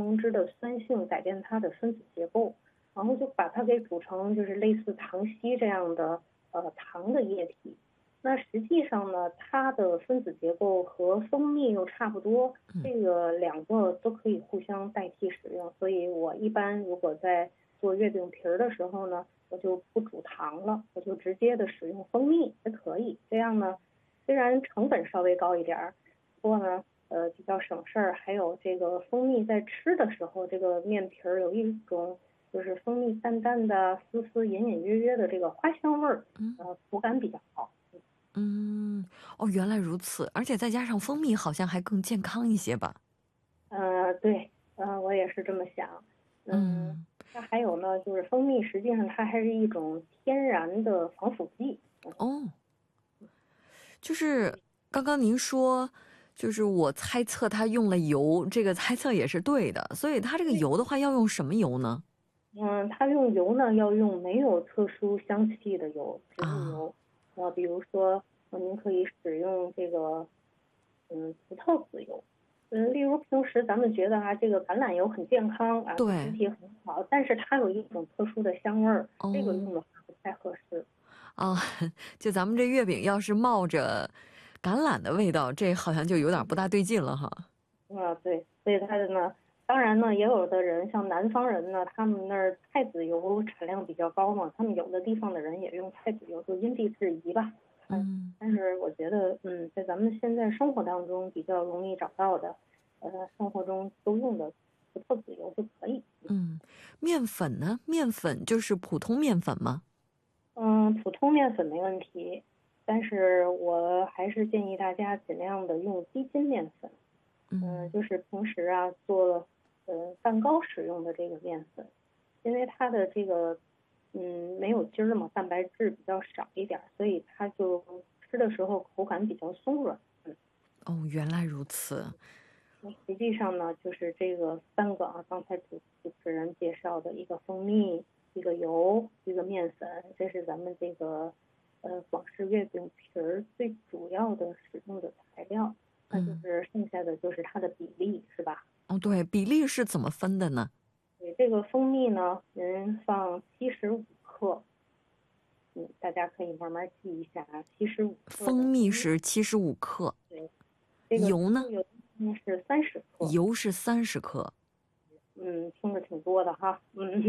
橙汁的酸性改变它的分子结构，然后就把它给煮成就是类似糖稀这样的糖的液体。那实际上呢，它的分子结构和蜂蜜又差不多，这个两个都可以互相代替使用。所以我一般如果在做月饼皮儿的时候呢，我就不煮糖了，我就直接的使用蜂蜜也可以。这样呢，虽然成本稍微高一点儿，不过呢，比较省事儿。还有这个蜂蜜在吃的时候，这个面皮儿有一种就是蜂蜜淡淡的、丝丝隐隐约约的这个花香味儿，口感比较好。 嗯，哦，原来如此，而且再加上蜂蜜好像还更健康一些吧？ 对，我也是这么想。 嗯， 它还有呢，就是蜂蜜实际上它还是一种天然的防腐剂。 哦，就是刚刚您说，就是我猜测他用了油，这个猜测也是对的，所以它这个油的话要用什么油呢？ 它用油呢要用没有特殊香气的油，植物啊， 油。比如说，您可以使用这个葡萄籽油。例如平时咱们觉得这个橄榄油很健康啊，对身对， 体很好，但是它有一种特殊的香味儿，这个用哦， 的话不太合适。 啊，就咱们这月饼要是冒着橄榄的味道，这好像就有点不大对劲了哈。 对，所以它的呢，当然呢，也有的人像南方人呢，他们那儿菜籽油产量比较高嘛，他们有的地方的人也用菜籽油，就因地制宜吧。 嗯但是我觉得，在咱们现在生活当中比较容易找到的，生活中都用的葡萄籽油就可以。 嗯，面粉呢？面粉就是普通面粉吗？ 普通面粉没问题，但是我还是建议大家尽量的用低筋面粉。 嗯， 就是平时做蛋糕使用的这个面粉，因为它的这个没有筋儿嘛，蛋白质比较少一点，所以它就吃的时候口感比较松软。 哦，原来如此。 那实际上呢，就是这个三个刚才主持人介绍的一个蜂蜜，一个油，一个面粉，这是咱们这个广式月饼皮儿最主要的使用的材料。那就嗯， 是剩下的就是它的比例，是吧？ 哦，对，比例是怎么分的呢？ 对，这个蜂蜜呢，您放75克，大家可以慢慢记一下75克蜂蜜的蜂蜜。 是75克， 对，这个植油呢？ 物油呢是30克。 油是30克。 听着挺多的哈。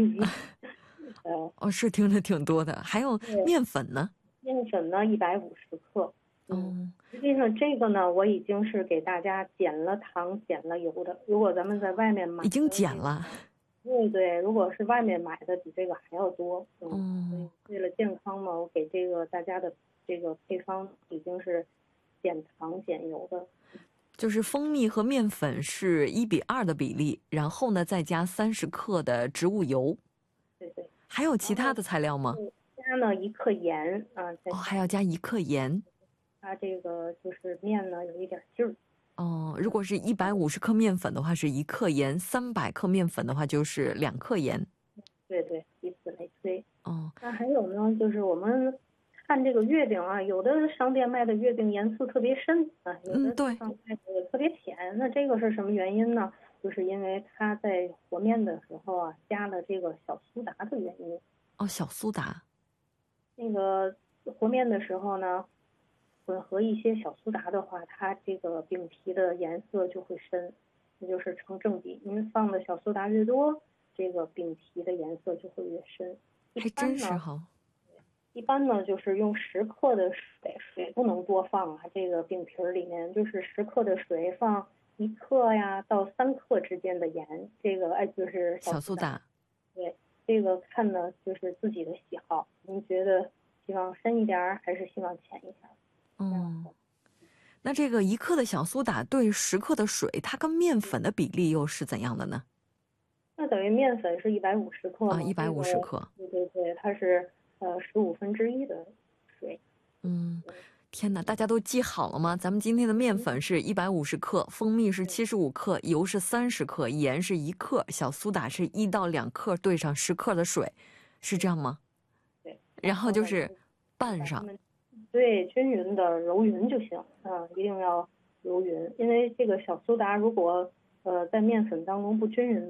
哦，是听着挺多的。还有对， 面粉呢？ 面粉呢150克。 哦， 实际上这个呢，我已经是给大家减了糖、减了油的。如果咱们在外面买已经的这个， 减了。 对对，如果是外面买的，比这个还要多。所以哦， 为了健康嘛，我给这个大家的这个配方已经是减糖减油的。 就是蜂蜜和面粉是1:2的比例，然后呢再加30克的植物油。 对对。 还有其然后他的材料吗？ 加呢1克盐再哦，还加一点， 要加1克盐。 它这个就是面呢有一点劲儿。 哦，如果是150克面粉的话是1克盐，300克面粉的话就是2克盐。 对对，以此类推。 哦， 那还有呢，就是我们看这个月饼有的商店卖的月饼颜色特别深有嗯， 的地对。 方卖的特别浅。那这个是什么原因呢？就是因为它在和面的时候加了这个小苏打的原因。 哦，小苏打。 那个和面的时候呢，混合一些小苏打的话，它这个饼皮的颜色就会深，那就是成正比。您放的小苏打越多，这个饼皮的颜色就会越深。一还真般呢， 是哈。 就是用10克的水，水不能多放这个饼皮里面就是10克的水放1克到3克之间的盐，这个就是小苏打。 小苏打。 对，这个看呢就是自己的喜好，您觉得希望深一点还是希望浅一点？这样嗯， 好。 那这个1克的小苏打对10克的水，它跟面粉的比例又是怎样的呢？ 那等于面粉是150克啊， 嘛， 一百这个五十克。 对对对，它是15分之一的水。 嗯，天哪，大家都记好了吗？咱们今天的面粉是150克，蜂蜜是75克，油是30克，盐是1克，小苏打是1到2克，兑上10克的水，是这样吗？ 对， 然然后呢， 后就是拌上。 把它们对均匀的揉匀就行一定要揉匀，因为这个小苏打如果在面粉当中不均匀